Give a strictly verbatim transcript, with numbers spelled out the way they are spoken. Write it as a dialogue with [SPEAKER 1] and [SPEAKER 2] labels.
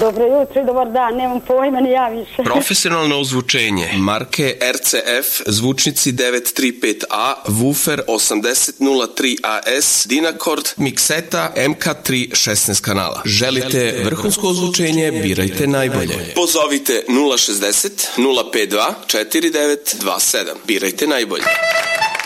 [SPEAKER 1] Dobro jutro i dobar dan, nemam pojma ni ja više.
[SPEAKER 2] Profesionalno ozvučenje marke R C F, zvučnici devet tri pet A, woofer osamdeset nula tri A S, Dynacord, mikseta M K tri šesnaest kanala. Želite vrhunsko ozvučenje, birajte najbolje. Pozovite nula šezdeset nula pet dva četiri devet dva sedam. Birajte najbolje.